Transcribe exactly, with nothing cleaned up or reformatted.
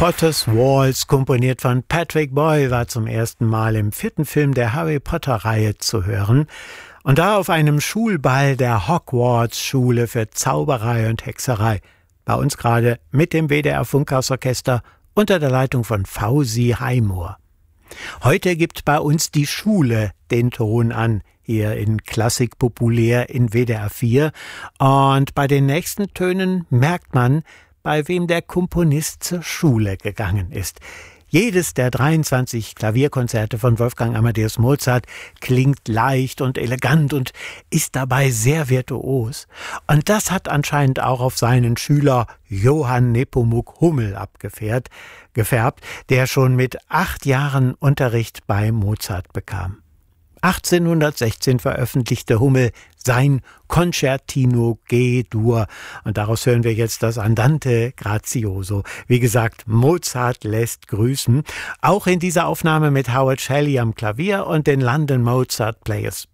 Potter's Waltz, komponiert von Patrick Boyle, war zum ersten Mal im vierten Film der Harry Potter-Reihe zu hören. Und da auf einem Schulball der Hogwarts-Schule für Zauberei und Hexerei. Bei uns gerade mit dem W D R-Funkhausorchester unter der Leitung von Fausi Heimohr. Heute gibt bei uns die Schule den Ton an, hier in Klassik populär in W D R vier. Und bei den nächsten Tönen merkt man, bei wem der Komponist zur Schule gegangen ist. Jedes der dreiundzwanzig Klavierkonzerte von Wolfgang Amadeus Mozart klingt leicht und elegant und ist dabei sehr virtuos. Und das hat anscheinend auch auf seinen Schüler Johann Nepomuk Hummel abgefärbt, gefärbt, der schon mit acht Jahren Unterricht bei Mozart bekam. achtzehnhundertsechzehn veröffentlichte Hummel sein Concertino G-Dur und daraus hören wir jetzt das Andante Grazioso. Wie gesagt, Mozart lässt grüßen, auch in dieser Aufnahme mit Howard Shelley am Klavier und den London Mozart Players